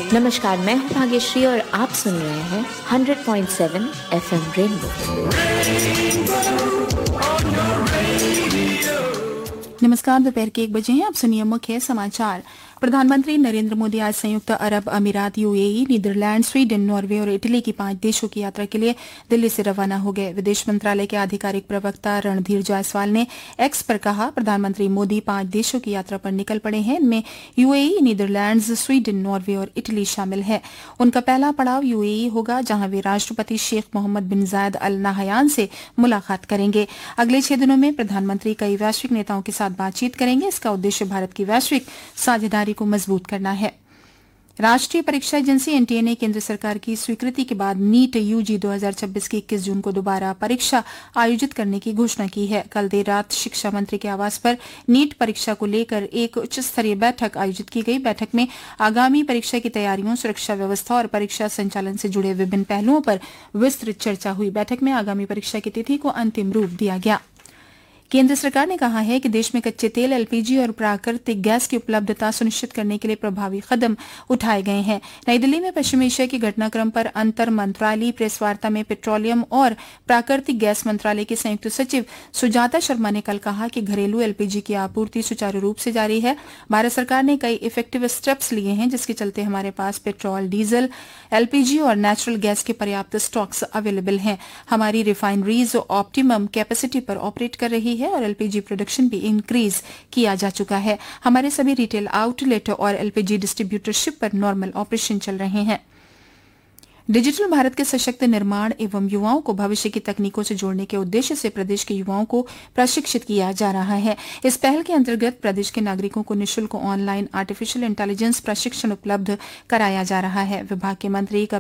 नमस्कार, मैं हूँ भाग्यश्री और आप सुन रहे हैं 100.7 FM रेनबो। नमस्कार, दोपहर के 1 बजे हैं। आप सुनिए मुख्य समाचार। प्रधानमंत्री नरेंद्र मोदी आज संयुक्त अरब अमीरात, यूएई, नीदरलैंड, स्वीडन, नॉर्वे और इटली की 5 देशों की यात्रा के लिए दिल्ली से रवाना हो गए। विदेश मंत्रालय के आधिकारिक प्रवक्ता रणधीर जायसवाल ने एक्स पर कहा, प्रधानमंत्री मोदी 5 देशों की यात्रा पर निकल पड़े हैं। इनमें यूएई, नीदरलैंड्स, स्वीडन, नॉर्वे और इटली शामिल है। उनका पहला पड़ाव यूएई होगा, जहां वे राष्ट्रपति शेख मोहम्मद बिन जायद अल नाहयान से मुलाकात करेंगे। अगले 6 दिनों में प्रधानमंत्री कई वैश्विक नेताओं के साथ बातचीत करेंगे। इसका उद्देश्य भारत की वैश्विक साझेदारी को मजबूत करना है। राष्ट्रीय परीक्षा एजेंसी एनटीए ने केंद्र सरकार की स्वीकृति के बाद नीट यूजी 2026 की 21 जून को दोबारा परीक्षा आयोजित करने की घोषणा की है। कल देर रात शिक्षा मंत्री के आवास पर नीट परीक्षा को लेकर एक उच्च स्तरीय बैठक आयोजित की गई। बैठक में आगामी परीक्षा की तैयारियों, सुरक्षा व्यवस्था और परीक्षा संचालन से जुड़े विभिन्न पहलुओं पर विस्तृत चर्चा हुई। बैठक में आगामी परीक्षा की तिथि को अंतिम रूप दिया गया। केंद्र सरकार ने कहा है कि देश में कच्चे तेल, एलपीजी और प्राकृतिक गैस की उपलब्धता सुनिश्चित करने के लिए प्रभावी कदम उठाए गए हैं। नई दिल्ली में पश्चिम एशिया के घटनाक्रम पर अंतर मंत्रालयी प्रेस वार्ता में पेट्रोलियम और प्राकृतिक गैस मंत्रालय के संयुक्त सचिव सुजाता शर्मा ने कल कहा कि घरेलू एलपीजी की आपूर्ति सुचारू रूप से जारी है। भारत सरकार ने कई इफेक्टिव स्टेप्स लिए हैं, जिसके चलते हमारे पास पेट्रोल, डीजल, एलपीजी और नेचुरल गैस के पर्याप्त स्टॉक्स अवेलेबल हैं। हमारी रिफाइनरीज ऑप्टिमम कैपेसिटी पर ऑपरेट कर रही है और एलपीजी प्रोडक्शन भी इंक्रीज किया जा चुका है। हमारे सभी रिटेल आउटलेट और एलपीजी डिस्ट्रीब्यूटरशिप पर नॉर्मल ऑपरेशन चल रहे हैं। डिजिटल भारत के सशक्त निर्माण एवं युवाओं को भविष्य की तकनीकों से जोड़ने के उद्देश्य से प्रदेश के युवाओं को प्रशिक्षित किया जा रहा है। इस पहल के अंतर्गत प्रदेश के नागरिकों को निःशुल्क ऑनलाइन आर्टिफिशियल इंटेलिजेंस प्रशिक्षण उपलब्ध कराया जा रहा है। विभाग के मंत्री